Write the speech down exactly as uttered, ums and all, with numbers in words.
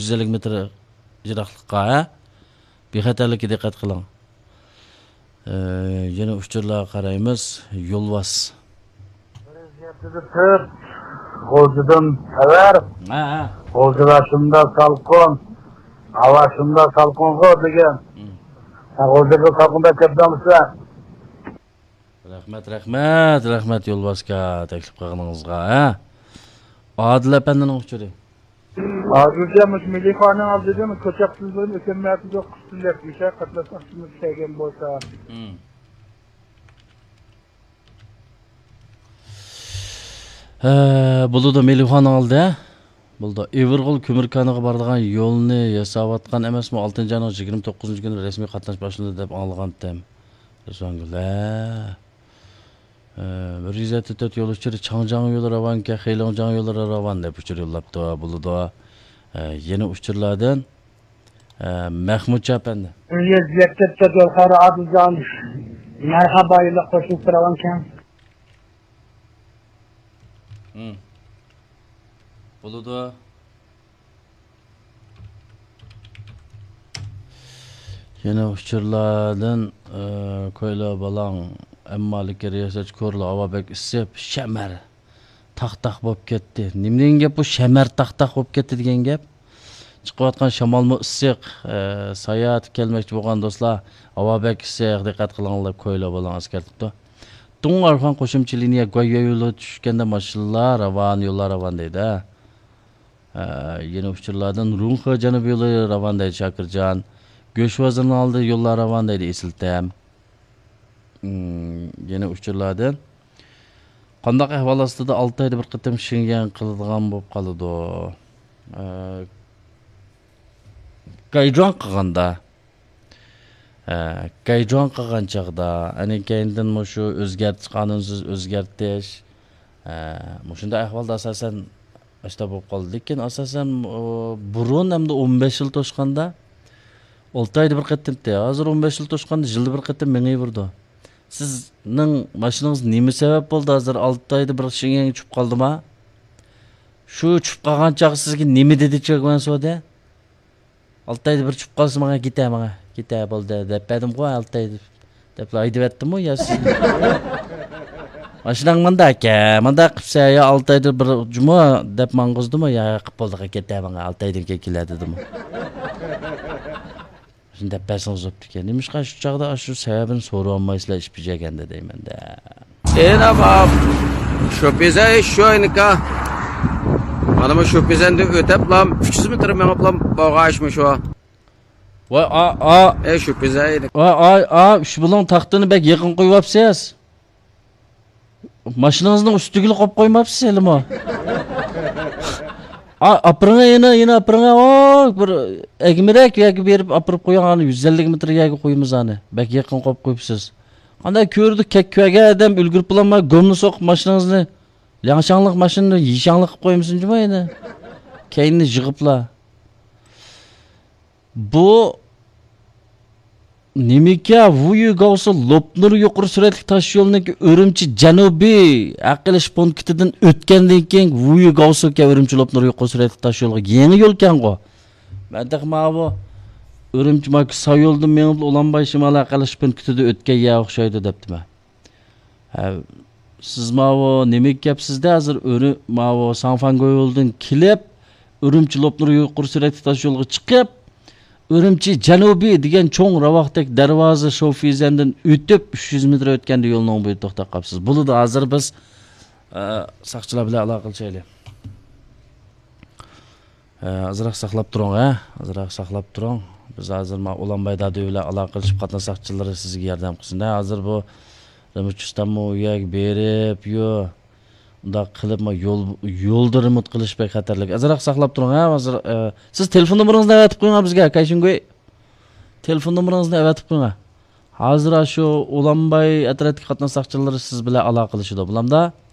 yuz ellik metr yiroqlikqa, ha? Bexatarlikka diqqat qiling. Yana uchurlarga qaraymiz. Yo'lvas. Qo'zidan xabar. Ha, ha. Qo'zilar shunda salqin, havo shunda salqingo degan. Ha, qo'ziga salqinda ketdamsa. Rahmat, rahmat, rahmat Yo'lvasga taklif qilganingizga, ha? Adil apandining uchuri. Adilcamiz Milixonning oldida ko'chaqsizlik o'tmayapti deb qistilab yasha qatnashmoqchimiz kelgan bo'lsa. Ha, buludi Milixon oldi. Buldi Everg'ul ko'mirkoniga boradigan yo'lni yasayotgan emasmi? oltinchi oyning yigirma to'qqizinchi kuni rasmiy qatnash boshlandi deb olgandim. So'nglar bir yuz to'rt yo'lovchilar Changjiang yo'li Ravanga, Xeylongjiang yo'li Ravan deb uchur yo'llabdi. Buludi yana uchurlardan Mahmud Chapandi. yuz to'rt yo'lxari Adiljon marhaba ila qo'shib turavankan. Buludi yana uchurlardan ko'yla balang ammalikka riyosat ko'rli Avabek isib shamar taq-taq bo'lib ketdi. Nimning gap bu shamar taq-taq bo'lib ketdi degan gap? Chiqayotgan shamolmi issiq, sayat kelmoqchi bo'lgan do'stlar, Avabek issiq diqqat qilinglar ko'yla balang askartibdi. Tungarxon qo'shimcha liniya Goya yo'li tushganda mashinalar Ravan yo'llar Ravan deydi. Yana uchurlardan Runxa janubiy yo'li Ravan deydi Shakirjon. Go'shvazirning oldi yo'llar Ravan deydi Esiltam. Yana uchurlardan qanday ahvol ostida olti oyda bir qitim Shingan qiladigan bo'lib qoladi. Gayjon qilganda Gayjon qilgan chaqda ana keyindan shu o'zgartish qonunsiz o'zgartish shunday ahvolda asosan ashta bo'lib qoldi. Lekin asosan burun hamda o'n besh yil to'shqanda olti oyda bir qitimda, hozir o'n besh yil to'shqanda yilda bir qitim mengayverdi. Sizning mashinangiz nima sabab bo'ldi hozir olti oyda bir Shingan tushib qoldimi? Shu tushib qolgan chaq sizga nima dedi chaqman so'da? olti oyda bir tushib qolsa menga keta menga keta bo'ldi deb dedim qo'y olti oyda deb aytib etdim-ku ya siz. Mashinang menda aka, menda qilsa ya olti oyda bir juma deb mang'izdimi ya qilib bo'ldi keta menga olti oydan keyin keladi dedim. Shunda pesing zopdi ekan. Nimishqa shu chaqda shu sababini so'rab olmaysizlar ish bijaganda deyman-da. Ena bab. Shu bizay sho'ynika. Mana bu shu bizanda o'tablam uch yuz metr menoplam bag'ashmi shu. Voy a a e shu bizay. Voy ay a shu bilan taxtini bek yaqin qo'yibsiz. Mashinangizning ustiga qo'yib qo'ymabsiz elmi? A apringa yana yana apringa o bir egmirak yoki berib apirib qo'ygan yuz ellik metr yoki qo'yimiz ani. Bek yaqin qo'yib qo'yibsiz. Qanday ko'rdi kekkaga adam ulgurib bo'lmay gomni so'q mashinangizni Yangshangliq mashinani yishanglik qilib qo'ymisiz-mi endi? Keyinni yig'iblar. Bu nimika vuyu gavsi Lopnur yuqori suratli tosh yo'lning Urumchi janubiy aqlish punktidan o'tgandan keyin vuyu gavsiga Urumchi Lopnur yuqori suratli tosh yo'lga yangi yo'l ekan-ku. Menda bu Urumchi mak soyoldan menib Ulanbay shimol aqlish punktida o'tgan ya o'xshaydi debdim. Ha siz mavo nima gapsizda hozir o'ri mavo Sanfango yo'ldan kelib Urumchi Lopnur yuqori suratli tosh yo'lga chiqib Urumchi janubiy degan cho'ng ravaqdek darvoza Shofizandan o'tib uch yuz metr o'tganda yo'lning bo'yida to'xtab qolibsiz. Buludi hozir biz saqchilar bilan aloqa qilishaylik. Azroq saqlab turing, ha? Azroq saqlab turing. Biz hozir ma Ulanbay dada bilan aloqa qilib qatnashchilar sizga yordam qilsin-da. Hozir bu Ramachustammo uyak berib, yo unda qilib ma yo'l yo'lda remont qilish bek xatarlik. Azroq saqlab turing, ha? Hozir siz telefon nomeringizni aytib qo'ying bizga, Kayshingoy. Telefon nomeringizni aytib qo'ying. Hozir shu Ulanbay atletik qatnashchilar siz bilan aloqa qilishdi. Bulamda